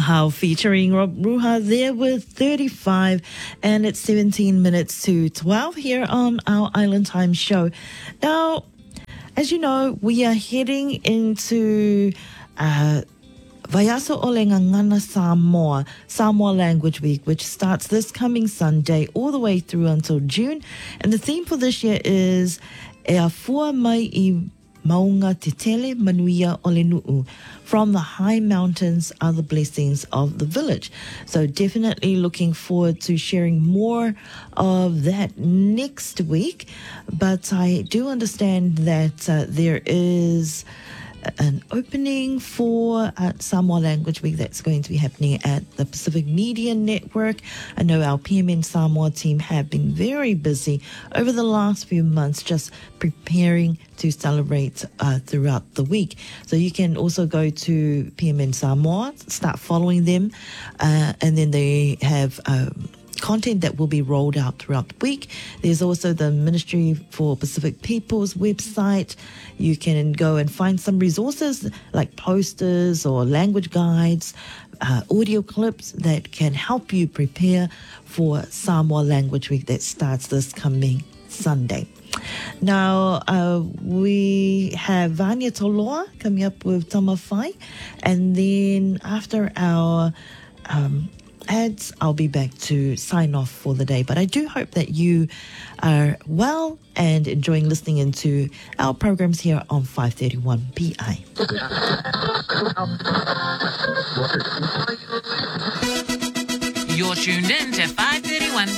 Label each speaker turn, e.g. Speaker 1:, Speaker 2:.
Speaker 1: Mahal featuring Rob Ruha there with 35, and it's 17 minutes to 12 here on our Island Time show. Now, as you know, we are heading into Vaiaso o le Ngangana Samoa Language Week, which starts this coming Sunday all the way through until June. And the theme for this year is E a fua mai I maunga te tele manuia o le nuu. From the high mountains are the blessings of the village. So definitely looking forward to sharing more of that next week. But I do understand that there is an opening for Samoa Language Week that's going to be happening at the Pacific Media Network. I know our PMN Samoa team have been very busy over the last few months just preparing to celebrate throughout the week. So you can also go to PMN Samoa, start following them, and then they have content that will be rolled out throughout the week. There's also the Ministry for Pacific Peoples website. You can go and find some resources like posters or language guides, audio clips that can help you prepare for Samoa Language Week that starts this coming Sunday. Now, we have Vania Toloa coming up with Tamawhai, and then after our ads, I'll be back to sign off for the day. But I do hope that you are well and enjoying listening into our programs here on 531 PI.
Speaker 2: You're tuned in to 531